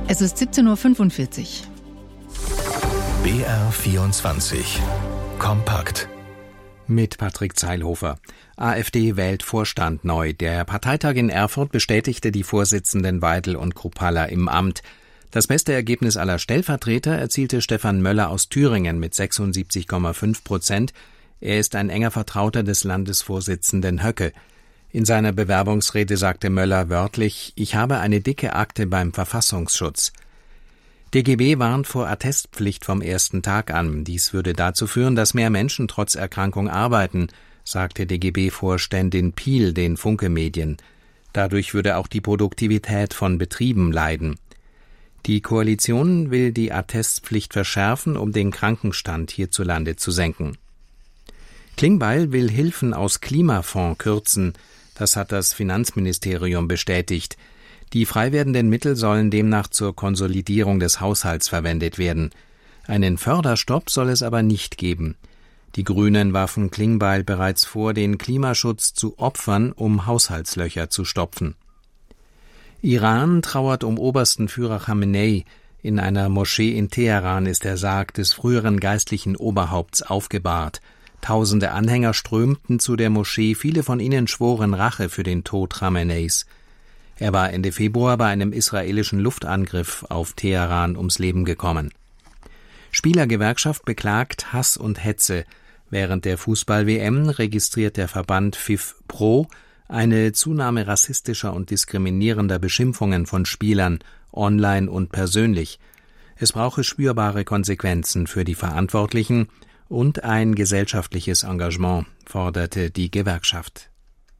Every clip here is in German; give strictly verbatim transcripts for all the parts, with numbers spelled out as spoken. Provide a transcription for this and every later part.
Es ist siebzehn Uhr fünfundvierzig. B R vierundzwanzig. Kompakt. Mit Patrick Zeilhofer. AfD wählt Vorstand neu. Der Parteitag in Erfurt bestätigte die Vorsitzenden Weidel und Kruppalla im Amt. Das beste Ergebnis aller Stellvertreter erzielte Stefan Möller aus Thüringen mit sechsundsiebzig Komma fünf Prozent. Er ist ein enger Vertrauter des Landesvorsitzenden Höcke. In seiner Bewerbungsrede sagte Möller wörtlich: Ich habe eine dicke Akte beim Verfassungsschutz. D G B warnt vor Attestpflicht vom ersten Tag an. Dies würde dazu führen, dass mehr Menschen trotz Erkrankung arbeiten, sagte D G B-Vorständin Piel den Funke-Medien. Dadurch würde auch die Produktivität von Betrieben leiden. Die Koalition will die Attestpflicht verschärfen, um den Krankenstand hierzulande zu senken. Klingbeil will Hilfen aus Klimafonds kürzen. Das hat das Finanzministerium bestätigt. Die frei werdenden Mittel sollen demnach zur Konsolidierung des Haushalts verwendet werden. Einen Förderstopp soll es aber nicht geben. Die Grünen warfen Klingbeil bereits vor, den Klimaschutz zu opfern, um Haushaltslöcher zu stopfen. Iran trauert um obersten Führer Khamenei. In einer Moschee in Teheran ist der Sarg des früheren geistlichen Oberhaupts aufgebahrt. Tausende Anhänger strömten zu der Moschee, viele von ihnen schworen Rache für den Tod Khameneis. Er war Ende Februar bei einem israelischen Luftangriff auf Teheran ums Leben gekommen. Spielergewerkschaft beklagt Hass und Hetze. Während der Fußball-W M registriert der Verband F I F Pro eine Zunahme rassistischer und diskriminierender Beschimpfungen von Spielern, online und persönlich. Es brauche spürbare Konsequenzen für die Verantwortlichen und ein gesellschaftliches Engagement, forderte die Gewerkschaft.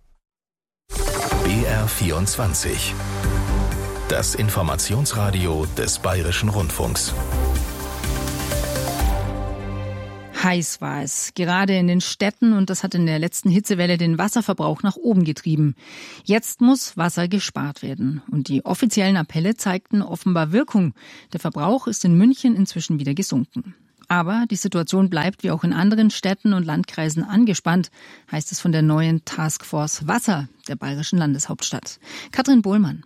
B R vierundzwanzig. Das Informationsradio des Bayerischen Rundfunks. Heiß war es, gerade in den Städten, und das hat in der letzten Hitzewelle den Wasserverbrauch nach oben getrieben. Jetzt muss Wasser gespart werden. Und die offiziellen Appelle zeigten offenbar Wirkung. Der Verbrauch ist in München inzwischen wieder gesunken. Aber die Situation bleibt wie auch in anderen Städten und Landkreisen angespannt, heißt es von der neuen Taskforce Wasser der bayerischen Landeshauptstadt. Katrin Bohlmann.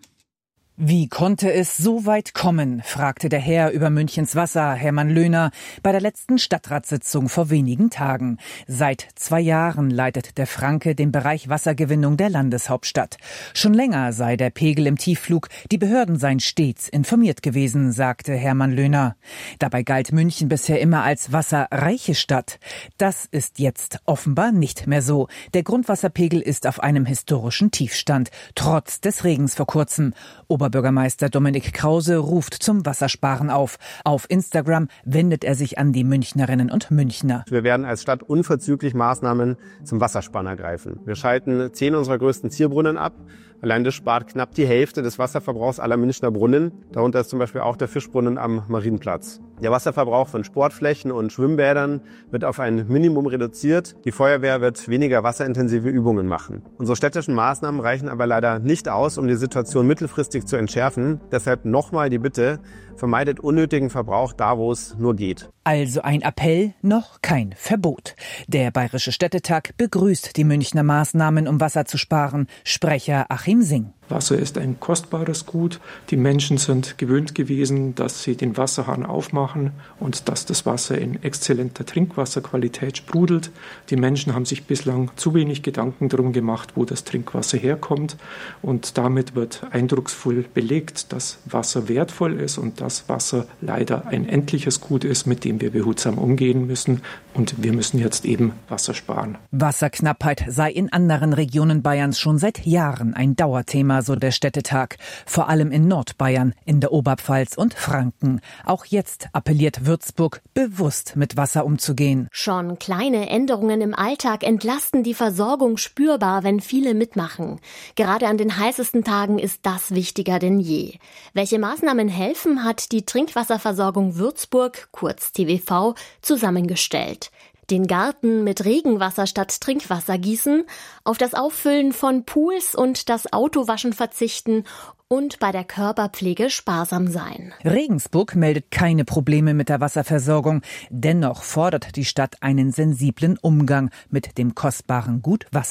Wie konnte es so weit kommen, fragte der Herr über Münchens Wasser, Hermann Löhner, bei der letzten Stadtratssitzung vor wenigen Tagen. Seit zwei Jahren leitet der Franke den Bereich Wassergewinnung der Landeshauptstadt. Schon länger sei der Pegel im Tiefflug, die Behörden seien stets informiert gewesen, sagte Hermann Löhner. Dabei galt München bisher immer als wasserreiche Stadt. Das ist jetzt offenbar nicht mehr so. Der Grundwasserpegel ist auf einem historischen Tiefstand, trotz des Regens vor kurzem. Oberbürgermeister Dominik Krause ruft zum Wassersparen auf. Auf Instagram wendet er sich an die Münchnerinnen und Münchner. Wir werden als Stadt unverzüglich Maßnahmen zum Wassersparen ergreifen. Wir schalten zehn unserer größten Zierbrunnen ab. Allein das spart knapp die Hälfte des Wasserverbrauchs aller Münchner Brunnen. Darunter ist zum Beispiel auch der Fischbrunnen am Marienplatz. Der Wasserverbrauch von Sportflächen und Schwimmbädern wird auf ein Minimum reduziert. Die Feuerwehr wird weniger wasserintensive Übungen machen. Unsere städtischen Maßnahmen reichen aber leider nicht aus, um die Situation mittelfristig zu entschärfen. Deshalb nochmal die Bitte, vermeidet unnötigen Verbrauch da, wo es nur geht. Also ein Appell, noch kein Verbot. Der Bayerische Städtetag begrüßt die Münchner Maßnahmen, um Wasser zu sparen. Sprecher Achim Sing. Wasser ist ein kostbares Gut. Die Menschen sind gewöhnt gewesen, dass sie den Wasserhahn aufmachen und dass das Wasser in exzellenter Trinkwasserqualität sprudelt. Die Menschen haben sich bislang zu wenig Gedanken darum gemacht, wo das Trinkwasser herkommt. Und damit wird eindrucksvoll belegt, dass Wasser wertvoll ist und dass Wasser leider ein endliches Gut ist, mit dem wir behutsam umgehen müssen. Und wir müssen jetzt eben Wasser sparen. Wasserknappheit sei in anderen Regionen Bayerns schon seit Jahren ein Dauerthema, so der Städtetag. Vor allem in Nordbayern, in der Oberpfalz und Franken. Auch jetzt appelliert Würzburg, bewusst mit Wasser umzugehen. Schon kleine Änderungen im Alltag entlasten die Versorgung spürbar, wenn viele mitmachen. Gerade an den heißesten Tagen ist das wichtiger denn je. Welche Maßnahmen helfen, hat die Trinkwasserversorgung Würzburg, kurz T W V, zusammengestellt. Den Garten mit Regenwasser statt Trinkwasser gießen, auf das Auffüllen von Pools und das Autowaschen verzichten und bei der Körperpflege sparsam sein. Regensburg meldet keine Probleme mit der Wasserversorgung. Dennoch fordert die Stadt einen sensiblen Umgang mit dem kostbaren Gut Wasser.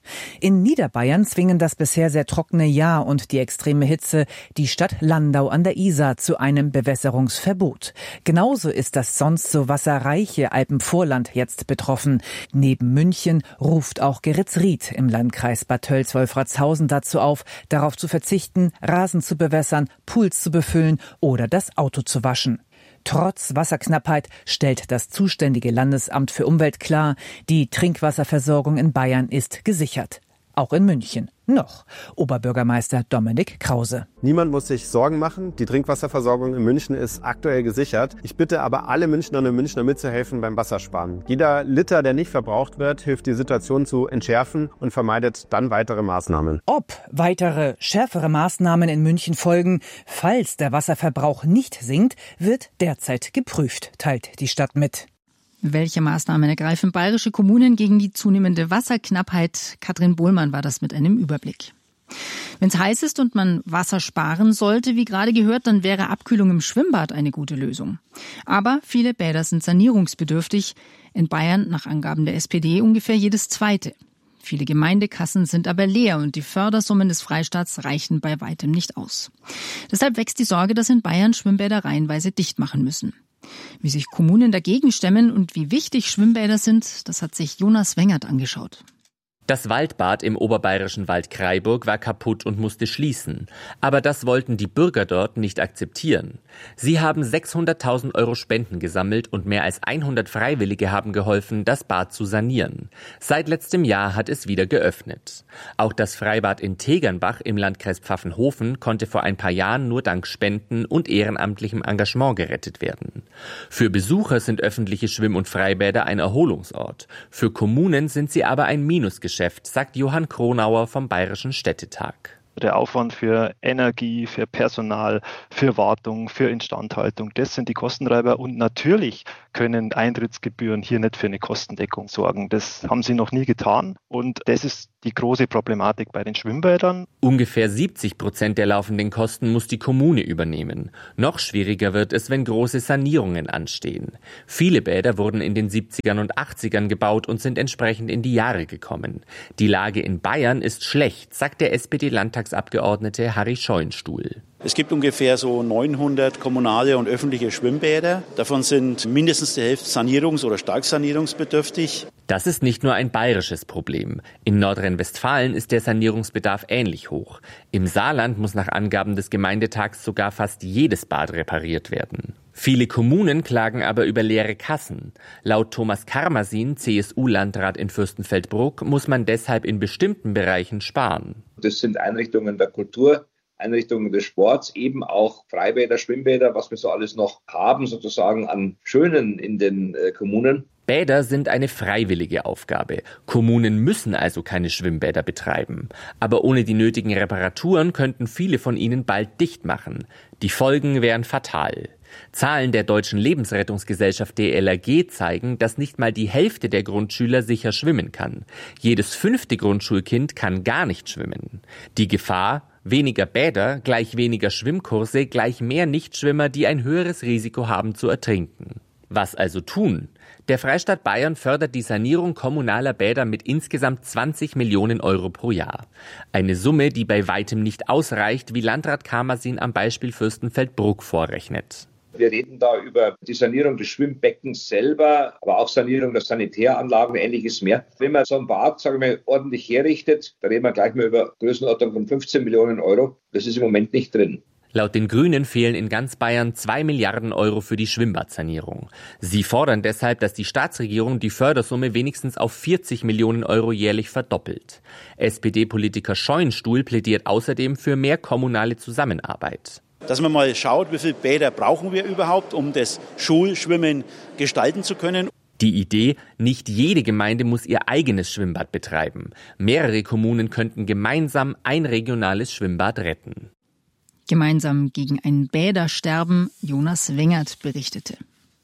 In Niederbayern zwingen das bisher sehr trockene Jahr und die extreme Hitze die Stadt Landau an der Isar zu einem Bewässerungsverbot. Genauso ist das sonst so wasserreiche Alpenvorland jetzt betroffen. Neben München ruft auch Geretsried im Landkreis Bad Tölz-Wolfratshausen dazu auf, darauf zu verzichten, Rasen zu bewässern, Pools zu befüllen oder das Auto zu waschen. Trotz Wasserknappheit stellt das zuständige Landesamt für Umwelt klar, die Trinkwasserversorgung in Bayern ist gesichert. Auch in München. Noch. Oberbürgermeister Dominik Krause. Niemand muss sich Sorgen machen. Die Trinkwasserversorgung in München ist aktuell gesichert. Ich bitte aber alle Münchnerinnen und Münchner mitzuhelfen beim Wassersparen. Jeder Liter, der nicht verbraucht wird, hilft die Situation zu entschärfen und vermeidet dann weitere Maßnahmen. Ob weitere, schärfere Maßnahmen in München folgen, falls der Wasserverbrauch nicht sinkt, wird derzeit geprüft, teilt die Stadt mit. Welche Maßnahmen ergreifen bayerische Kommunen gegen die zunehmende Wasserknappheit? Katrin Bohlmann war das mit einem Überblick. Wenn es heiß ist und man Wasser sparen sollte, wie gerade gehört, dann wäre Abkühlung im Schwimmbad eine gute Lösung. Aber viele Bäder sind sanierungsbedürftig. In Bayern nach Angaben der S P D ungefähr jedes zweite. Viele Gemeindekassen sind aber leer und die Fördersummen des Freistaats reichen bei weitem nicht aus. Deshalb wächst die Sorge, dass in Bayern Schwimmbäder reihenweise dicht machen müssen. Wie sich Kommunen dagegen stemmen und wie wichtig Schwimmbäder sind, das hat sich Jonas Wengert angeschaut. Das Waldbad im oberbayerischen Wald Kraiburg war kaputt und musste schließen. Aber das wollten die Bürger dort nicht akzeptieren. Sie haben sechshunderttausend Euro Spenden gesammelt und mehr als hundert Freiwillige haben geholfen, das Bad zu sanieren. Seit letztem Jahr hat es wieder geöffnet. Auch das Freibad in Tegernbach im Landkreis Pfaffenhofen konnte vor ein paar Jahren nur dank Spenden und ehrenamtlichem Engagement gerettet werden. Für Besucher sind öffentliche Schwimm- und Freibäder ein Erholungsort. Für Kommunen sind sie aber ein Minusgeschäft, sagt Johann Kronauer vom Bayerischen Städtetag. Der Aufwand für Energie, für Personal, für Wartung, für Instandhaltung, das sind die Kostentreiber. Und natürlich können Eintrittsgebühren hier nicht für eine Kostendeckung sorgen. Das haben sie noch nie getan. Und das ist die große Problematik bei den Schwimmbädern. Ungefähr siebzig Prozent der laufenden Kosten muss die Kommune übernehmen. Noch schwieriger wird es, wenn große Sanierungen anstehen. Viele Bäder wurden in den siebzigern und achtzigern gebaut und sind entsprechend in die Jahre gekommen. Die Lage in Bayern ist schlecht, sagt der S P D-Landtagsabgeordnete Harry Scheunstuhl. Es gibt ungefähr so neunhundert kommunale und öffentliche Schwimmbäder. Davon sind mindestens die Hälfte sanierungs- oder stark sanierungsbedürftig. Das ist nicht nur ein bayerisches Problem. In Nordrhein-Westfalen ist der Sanierungsbedarf ähnlich hoch. Im Saarland muss nach Angaben des Gemeindetags sogar fast jedes Bad repariert werden. Viele Kommunen klagen aber über leere Kassen. Laut Thomas Karmasin, C S U-Landrat in Fürstenfeldbruck, muss man deshalb in bestimmten Bereichen sparen. Das sind Einrichtungen der Kultur, Einrichtungen des Sports, eben auch Freibäder, Schwimmbäder, was wir so alles noch haben, sozusagen an Schönen in den äh, Kommunen. Bäder sind eine freiwillige Aufgabe. Kommunen müssen also keine Schwimmbäder betreiben. Aber ohne die nötigen Reparaturen könnten viele von ihnen bald dicht machen. Die Folgen wären fatal. Zahlen der Deutschen Lebensrettungsgesellschaft D L R G zeigen, dass nicht mal die Hälfte der Grundschüler sicher schwimmen kann. Jedes fünfte Grundschulkind kann gar nicht schwimmen. Die Gefahr: weniger Bäder, gleich weniger Schwimmkurse, gleich mehr Nichtschwimmer, die ein höheres Risiko haben zu ertrinken. Was also tun? Der Freistaat Bayern fördert die Sanierung kommunaler Bäder mit insgesamt zwanzig Millionen Euro pro Jahr. Eine Summe, die bei weitem nicht ausreicht, wie Landrat Karmasin am Beispiel Fürstenfeldbruck vorrechnet. Wir reden da über die Sanierung des Schwimmbeckens selber, aber auch Sanierung der Sanitäranlagen, ähnliches mehr. Wenn man so ein Bad, sagen wir, ordentlich herrichtet, da reden wir gleich mal über Größenordnung von fünfzehn Millionen Euro. Das ist im Moment nicht drin. Laut den Grünen fehlen in ganz Bayern zwei Milliarden Euro für die Schwimmbadsanierung. Sie fordern deshalb, dass die Staatsregierung die Fördersumme wenigstens auf vierzig Millionen Euro jährlich verdoppelt. S P D-Politiker Scheunstuhl plädiert außerdem für mehr kommunale Zusammenarbeit. Dass man mal schaut, wie viele Bäder brauchen wir überhaupt, um das Schulschwimmen gestalten zu können. Die Idee: nicht jede Gemeinde muss ihr eigenes Schwimmbad betreiben. Mehrere Kommunen könnten gemeinsam ein regionales Schwimmbad retten. Gemeinsam gegen ein Bädersterben, Jonas Wengert berichtete.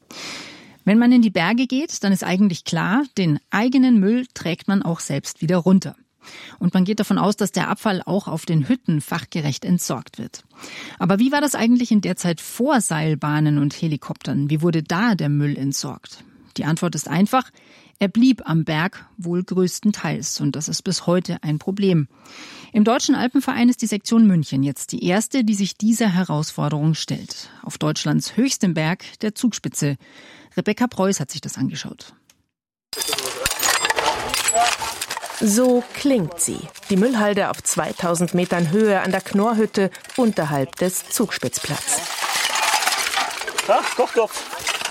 Wenn man in die Berge geht, dann ist eigentlich klar, den eigenen Müll trägt man auch selbst wieder runter. Und man geht davon aus, dass der Abfall auch auf den Hütten fachgerecht entsorgt wird. Aber wie war das eigentlich in der Zeit vor Seilbahnen und Helikoptern? Wie wurde da der Müll entsorgt? Die Antwort ist einfach: Er blieb am Berg wohl größtenteils und das ist bis heute ein Problem. Im Deutschen Alpenverein ist die Sektion München jetzt die erste, die sich dieser Herausforderung stellt. Auf Deutschlands höchstem Berg, der Zugspitze. Rebecca Preuß hat sich das angeschaut. So klingt sie, die Müllhalde auf zweitausend Metern Höhe an der Knorrhütte unterhalb des Zugspitzplatz. Ja, Kochtopf.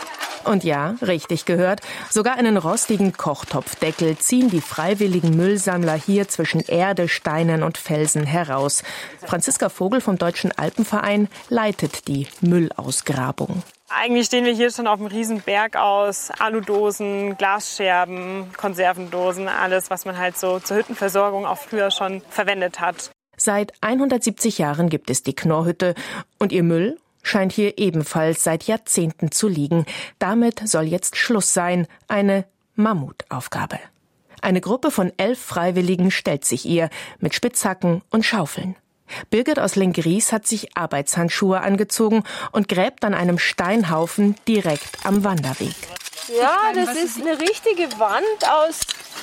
Und ja, richtig gehört, sogar einen rostigen Kochtopfdeckel ziehen die freiwilligen Müllsammler hier zwischen Erde, Steinen und Felsen heraus. Franziska Vogel vom Deutschen Alpenverein leitet die Müllausgrabung. Eigentlich stehen wir hier schon auf einem riesen Berg aus Aludosen, Glasscherben, Konservendosen, alles, was man halt so zur Hüttenversorgung auch früher schon verwendet hat. Seit hundertsiebzig Jahren gibt es die Knorrhütte und ihr Müll scheint hier ebenfalls seit Jahrzehnten zu liegen. Damit soll jetzt Schluss sein, eine Mammutaufgabe. Eine Gruppe von elf Freiwilligen stellt sich ihr mit Spitzhacken und Schaufeln. Birgit aus Lengries hat sich Arbeitshandschuhe angezogen und gräbt an einem Steinhaufen direkt am Wanderweg. Ja, das ist eine richtige Wand aus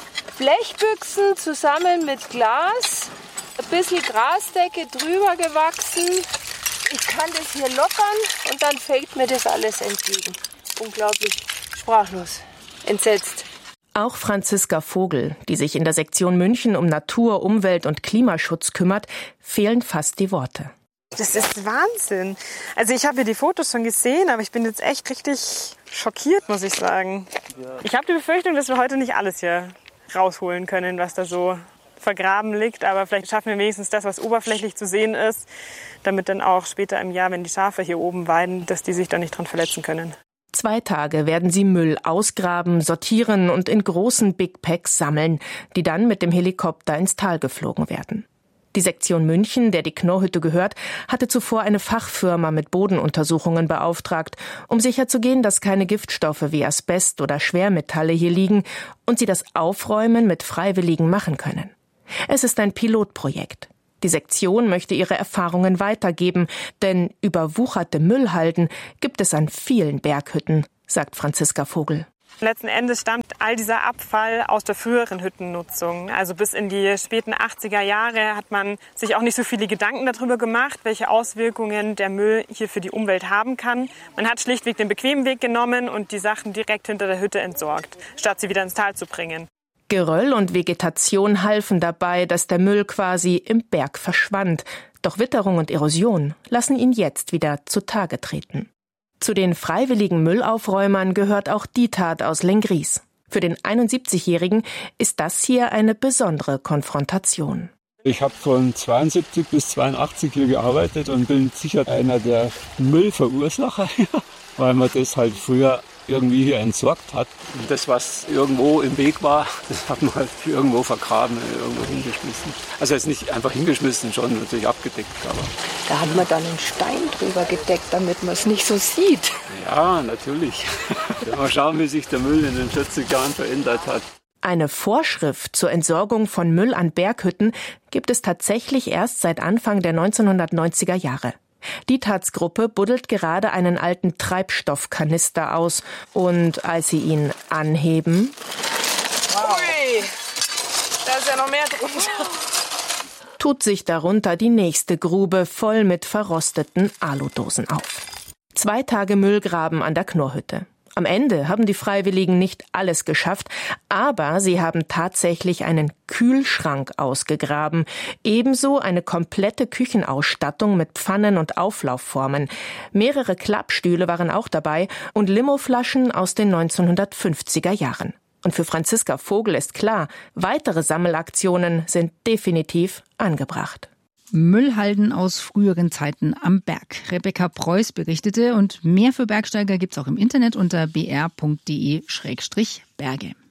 Blechbüchsen zusammen mit Glas, ein bisschen Grasdecke drüber gewachsen. Ich kann das hier lockern und dann fällt mir das alles entgegen. Unglaublich, sprachlos, entsetzt. Auch Franziska Vogel, die sich in der Sektion München um Natur-, Umwelt- und Klimaschutz kümmert, fehlen fast die Worte. Das ist Wahnsinn. Also ich habe hier die Fotos schon gesehen, aber ich bin jetzt echt richtig schockiert, muss ich sagen. Ich habe die Befürchtung, dass wir heute nicht alles hier rausholen können, was da so vergraben liegt. Aber vielleicht schaffen wir wenigstens das, was oberflächlich zu sehen ist, damit dann auch später im Jahr, wenn die Schafe hier oben weiden, dass die sich da nicht dran verletzen können. Zwei Tage werden sie Müll ausgraben, sortieren und in großen Big Packs sammeln, die dann mit dem Helikopter ins Tal geflogen werden. Die Sektion München, der die Knorrhütte gehört, hatte zuvor eine Fachfirma mit Bodenuntersuchungen beauftragt, um sicherzugehen, dass keine Giftstoffe wie Asbest oder Schwermetalle hier liegen und sie das Aufräumen mit Freiwilligen machen können. Es ist ein Pilotprojekt. Die Sektion möchte ihre Erfahrungen weitergeben, denn überwucherte Müllhalden gibt es an vielen Berghütten, sagt Franziska Vogel. Letzten Endes stammt all dieser Abfall aus der früheren Hüttennutzung. Also bis in die späten achtziger Jahre hat man sich auch nicht so viele Gedanken darüber gemacht, welche Auswirkungen der Müll hier für die Umwelt haben kann. Man hat schlichtweg den bequemen Weg genommen und die Sachen direkt hinter der Hütte entsorgt, statt sie wieder ins Tal zu bringen. Geröll und Vegetation halfen dabei, dass der Müll quasi im Berg verschwand. Doch Witterung und Erosion lassen ihn jetzt wieder zutage treten. Zu den freiwilligen Müllaufräumern gehört auch Dietat aus Lengries. Für den einundsiebzigjährigen ist das hier eine besondere Konfrontation. Ich habe von zweiundsiebzig bis zweiundachtzig hier gearbeitet und bin sicher einer der Müllverursacher, weil man das halt früher irgendwie hier entsorgt hat. Und das, was irgendwo im Weg war, das hat man halt irgendwo vergraben, irgendwo hingeschmissen. Also jetzt nicht einfach hingeschmissen, schon natürlich abgedeckt. Aber da hat man dann einen Stein drüber gedeckt, damit man es nicht so sieht. Ja, natürlich. Mal schauen, wie sich der Müll in den vierzig Jahren verändert hat. Eine Vorschrift zur Entsorgung von Müll an Berghütten gibt es tatsächlich erst seit Anfang der neunzehnhundertneunziger Jahre. Die Tatsgruppe buddelt gerade einen alten Treibstoffkanister aus und als sie ihn anheben... Wow. Ui, da ist ja noch mehr drunter. Tut sich darunter die nächste Grube voll mit verrosteten Aludosen auf. Zwei Tage Müllgraben an der Knorrhütte. Am Ende haben die Freiwilligen nicht alles geschafft, aber sie haben tatsächlich einen Kühlschrank ausgegraben, ebenso eine komplette Küchenausstattung mit Pfannen und Auflaufformen. Mehrere Klappstühle waren auch dabei und Limoflaschen aus den neunzehnhundertfünfziger Jahren. Und für Franziska Vogel ist klar, weitere Sammelaktionen sind definitiv angebracht. Müllhalden aus früheren Zeiten am Berg. Rebecca Preuß berichtete und mehr für Bergsteiger gibt's auch im Internet unter b r punkt d e Schrägstrich Berge.